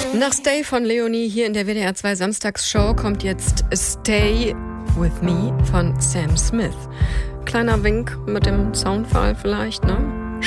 Nach Stay von Leonie hier in der WDR 2 Samstagsshow kommt jetzt Stay With Me von Sam Smith. Kleiner Wink mit dem Soundfall vielleicht, ne?